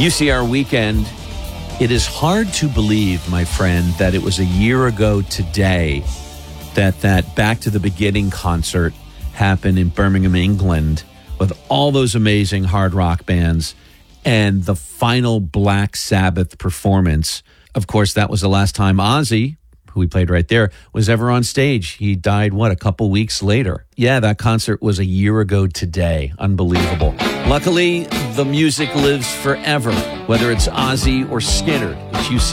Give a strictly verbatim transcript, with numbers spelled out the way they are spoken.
U C R Weekend. It is hard to believe, my friend, that it was a year ago today that that Back to the Beginning concert happened in Birmingham, England, with all those amazing hard rock bands and the final Black Sabbath performance. Of course, that was the last time Ozzy, who we played right there, was ever on stage. He died, what, a couple weeks later. Yeah, that concert was a year ago today. Unbelievable. Luckily, the music lives forever, whether it's Ozzy or Skynyrd. It's U C